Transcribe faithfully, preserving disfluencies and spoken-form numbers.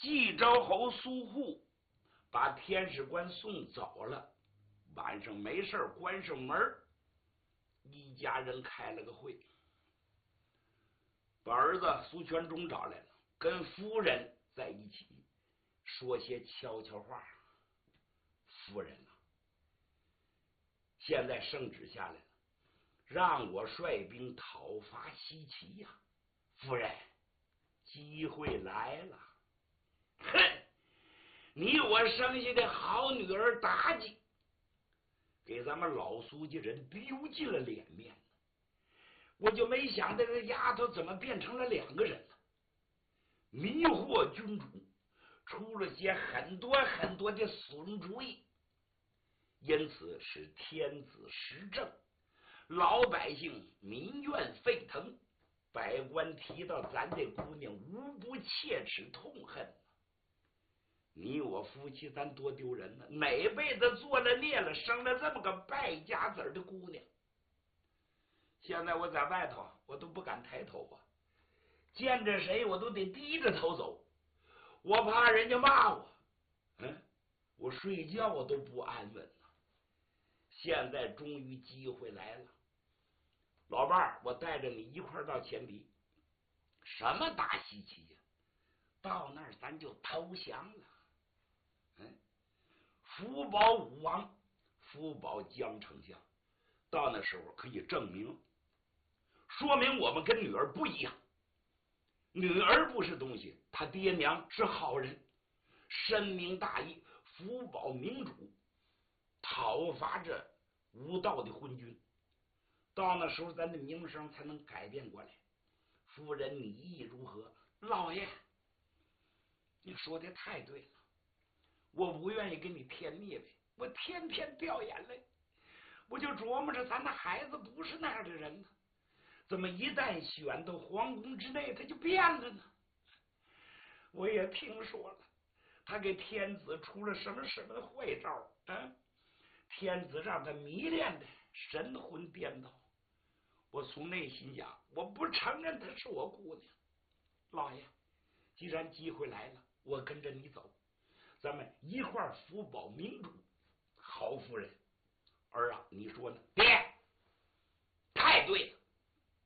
记着后苏护把天使官送走了，晚上没事关上门，一家人开了个会，把儿子苏全忠找来了，跟夫人在一起说些悄悄话。夫人啊，现在圣旨下来了，让我率兵讨伐西岐呀、啊！夫人，机会来了！哼，你我生下的好女儿妲己，给咱们老苏家人丢尽了脸面，我就没想到这丫头怎么变成了两个人了，迷惑君主，出了些很多很多的损主意，因此使天子失政，老百姓民怨沸腾，百官提到咱这姑娘无不切齿痛恨。你我夫妻咱多丢人呢，哪辈子做了孽了，生了这么个败家子的姑娘。现在我在外头我都不敢抬头啊，见着谁我都得低着头走，我怕人家骂我，嗯，我睡觉我都不安稳了。现在终于机会来了，老伴儿，我带着你一块儿到前敌。什么大西岐呀？到那儿咱就投降了。嗯，福保武王、福保江丞相，到那时候可以证明，说明我们跟女儿不一样。女儿不是东西，他爹娘是好人，深明大义，福保明主，讨伐这无道的昏君。到那时候咱的名声才能改变过来。夫人你意如何？老爷，你说的太对了，我不愿意给你添腻味，我天天掉眼泪，我就琢磨着咱的孩子不是那样的人呢，怎么一旦选到皇宫之内他就变了呢？我也听说了，他给天子出了什么什么坏招啊？天子让他迷恋的神魂颠倒。我从内心讲，我不承认她是我姑娘。老爷，既然机会来了，我跟着你走，咱们一块儿福保明主。好夫人，儿啊，你说呢？爹，太对了，